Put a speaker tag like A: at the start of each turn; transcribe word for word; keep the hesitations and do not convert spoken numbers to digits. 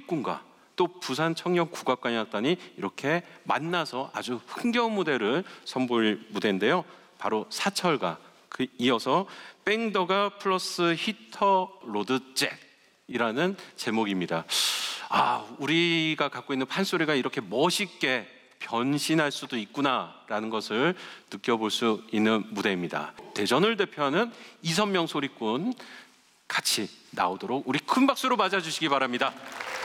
A: 소리꾼과 또 부산 청년 국악관악단이 이렇게 만나서 아주 흥겨운 무대를 선보일 무대인데요. 바로 사철가, 그 이어서 뺑더가 플러스 히터 로드 잭이라는 제목입니다. 아, 우리가 갖고 있는 판소리가 이렇게 멋있게 변신할 수도 있구나라는 것을 느껴볼 수 있는 무대입니다. 대전을 대표하는 이선명 소리꾼 같이 나오도록 우리 큰 박수로 맞아주시기 바랍니다.